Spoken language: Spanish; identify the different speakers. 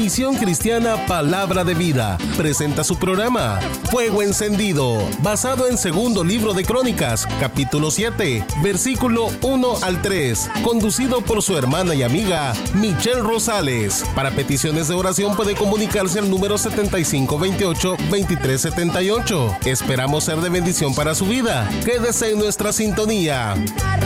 Speaker 1: Misión Cristiana Palabra de Vida presenta su programa Fuego Encendido, basado en Segundo Libro de Crónicas, capítulo 7, versículo 1 al 3, conducido por su hermana y amiga Michelle Rosales. Para peticiones de oración puede comunicarse al número 7528-2378. Esperamos ser de bendición para su vida. Quédese en nuestra sintonía.